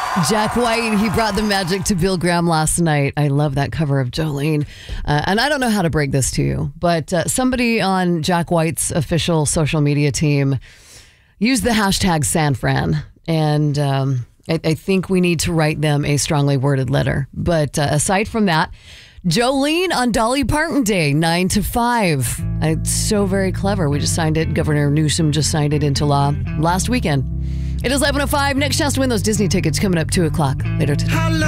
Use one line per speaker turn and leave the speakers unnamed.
Jack White, he brought the magic to Bill Graham last night. I love that cover of Jolene. And I don't know how to break this to you, but somebody on Jack White's official social media team used the hashtag SanFran. And I think we need to write them a strongly worded letter. But aside from that, Jolene on Dolly Parton Day, 9 to 5. It's so very clever. We just signed it. Governor Newsom just signed it into law last weekend. It is 11:05. Next chance to win those Disney tickets coming up 2 o'clock later today.